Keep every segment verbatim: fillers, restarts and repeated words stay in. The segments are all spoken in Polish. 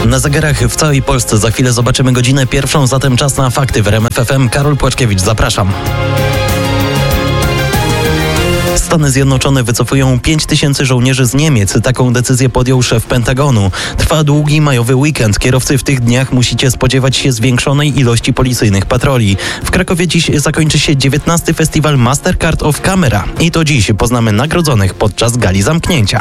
Na zegarach w całej Polsce za chwilę zobaczymy godzinę pierwszą, zatem czas na fakty w R M F F M. Karol Płaczkiewicz, zapraszam. Stany Zjednoczone wycofują pięć tysięcy żołnierzy z Niemiec. Taką decyzję podjął szef Pentagonu. Trwa długi majowy weekend. Kierowcy w tych dniach musicie spodziewać się zwiększonej ilości policyjnych patroli. W Krakowie dziś zakończy się dziewiętnasty festiwal Mastercard of Camera. I to dziś poznamy nagrodzonych podczas gali zamknięcia.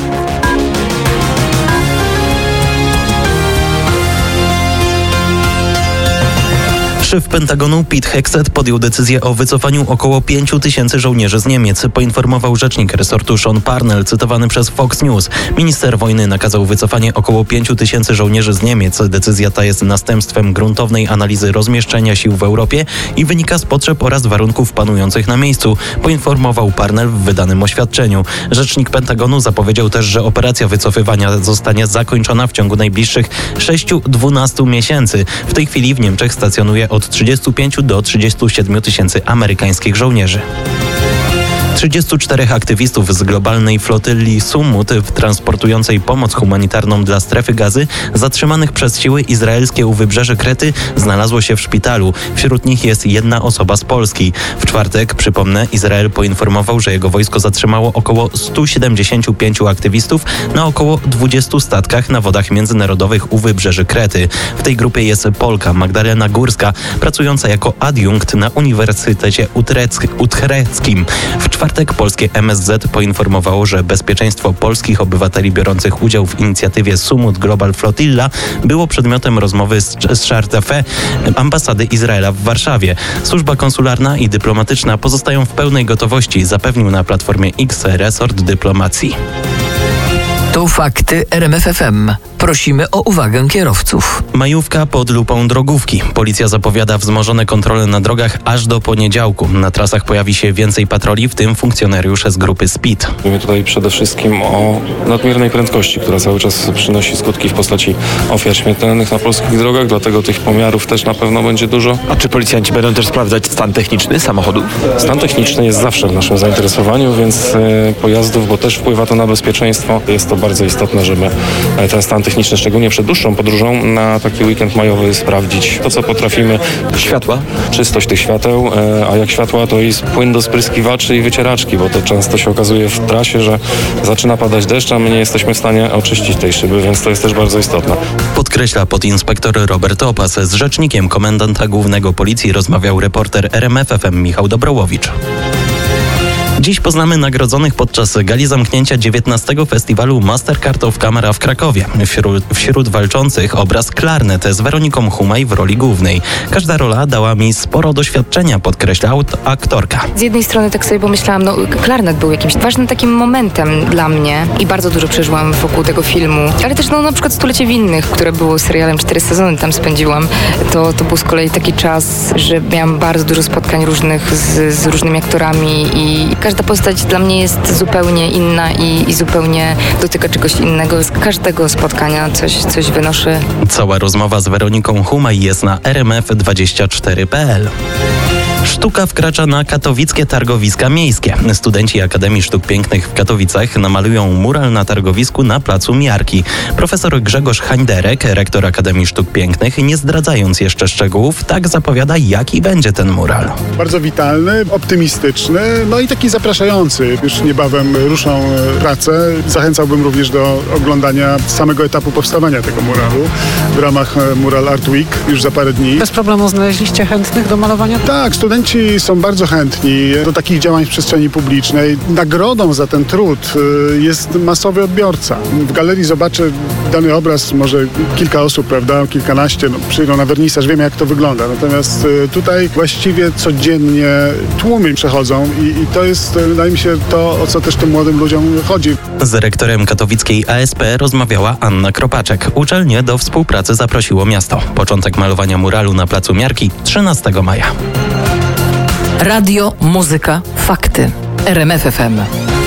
Szef Pentagonu Pete Hegseth podjął decyzję o wycofaniu około pięć tysięcy żołnierzy z Niemiec, poinformował rzecznik resortu Sean Parnell, cytowany przez Fox News. Minister wojny nakazał wycofanie około pięć tysięcy żołnierzy z Niemiec. Decyzja ta jest następstwem gruntownej analizy rozmieszczenia sił w Europie i wynika z potrzeb oraz warunków panujących na miejscu, poinformował Parnell w wydanym oświadczeniu. Rzecznik Pentagonu zapowiedział też, że operacja wycofywania zostanie zakończona w ciągu najbliższych sześciu do dwunastu miesięcy. W tej chwili w Niemczech stacjonuje od trzydziestu pięciu do trzydziestu siedmiu tysięcy amerykańskich żołnierzy. trzydziestu czterech aktywistów z globalnej flotylli Sumut transportującej pomoc humanitarną dla strefy Gazy, zatrzymanych przez siły izraelskie u wybrzeży Krety, znalazło się w szpitalu. Wśród nich jest jedna osoba z Polski. W czwartek, przypomnę, Izrael poinformował, że jego wojsko zatrzymało około stu siedemdziesięciu pięciu aktywistów na około dwudziestu statkach na wodach międzynarodowych u wybrzeży Krety. W tej grupie jest Polka Magdalena Górska, pracująca jako adiunkt na Uniwersytecie Utreckim. W czwartek polskie M S Z poinformowało, że bezpieczeństwo polskich obywateli biorących udział w inicjatywie Sumut Global Flotilla było przedmiotem rozmowy z, z Chartafé, ambasady Izraela w Warszawie. Służba konsularna i dyplomatyczna pozostają w pełnej gotowości, zapewnił na Platformie X resort dyplomacji. To fakty R M F F M. Prosimy o uwagę kierowców. Majówka pod lupą drogówki. Policja zapowiada wzmożone kontrole na drogach aż do poniedziałku. Na trasach pojawi się więcej patroli, w tym funkcjonariusze z grupy Speed. Mówimy tutaj przede wszystkim o nadmiernej prędkości, która cały czas przynosi skutki w postaci ofiar śmiertelnych na polskich drogach, dlatego tych pomiarów też na pewno będzie dużo. A czy policjanci będą też sprawdzać stan techniczny samochodów? Stan techniczny jest zawsze w naszym zainteresowaniu, więc e, pojazdów, bo też wpływa to na bezpieczeństwo. Jest to bardzo istotne, żeby ten stan techniczny, szczególnie przed dłuższą podróżą, na taki weekend majowy sprawdzić to, co potrafimy. Światła? Czystość tych świateł, a jak światła, to jest płyn do spryskiwaczy i wycieraczki, bo to często się okazuje w trasie, że zaczyna padać deszcz, a my nie jesteśmy w stanie oczyścić tej szyby, więc to jest też bardzo istotne. Podkreśla podinspektor Robert Opas. Z rzecznikiem komendanta głównego policji rozmawiał reporter R M F F M Michał Dobrołowicz. Dziś poznamy nagrodzonych podczas gali zamknięcia dziewiętnastego festiwalu Mastercard of Camera w Krakowie. Wśród, wśród walczących obraz Klarnet z Weroniką Humaj w roli głównej. Każda rola dała mi sporo doświadczenia, podkreśla aktorka. Z jednej strony tak sobie pomyślałam, no Klarnet był jakimś ważnym takim momentem dla mnie i bardzo dużo przeżyłam wokół tego filmu. Ale też no na przykład Stulecie Winnych, które było serialem, cztery sezony tam spędziłam. To, to był z kolei taki czas, że miałam bardzo dużo spotkań różnych z, z różnymi aktorami i każda postać dla mnie jest zupełnie inna i, i zupełnie dotyka czegoś innego. Z każdego spotkania coś, coś wynoszę. Cała rozmowa z Weroniką Humaj jest na r m f dwadzieścia cztery kropka p l. Sztuka wkracza na katowickie targowiska miejskie. Studenci Akademii Sztuk Pięknych w Katowicach namalują mural na targowisku na placu Miarki. Profesor Grzegorz Hańderek, rektor Akademii Sztuk Pięknych, nie zdradzając jeszcze szczegółów, tak zapowiada, jaki będzie ten mural. Bardzo witalny, optymistyczny, no i taki zapraszający. Już niebawem ruszą prace. Zachęcałbym również do oglądania samego etapu powstawania tego muralu w ramach Mural Art Week już za parę dni. Bez problemu znaleźliście chętnych do malowania? Tak, Studenci są bardzo chętni do takich działań w przestrzeni publicznej. Nagrodą za ten trud jest masowy odbiorca. W galerii zobaczy dany obraz może kilka osób, prawda, kilkanaście, no, przyjdą na wernisaż, wiemy jak to wygląda. Natomiast tutaj właściwie codziennie tłumy przechodzą i, i to jest, wydaje mi się, to, o co też tym młodym ludziom chodzi. Z rektorem katowickiej A S P rozmawiała Anna Kropaczek. Uczelnię do współpracy zaprosiło miasto. Początek malowania muralu na placu Miarki trzynastego maja. Radio, muzyka, fakty. R M F F M.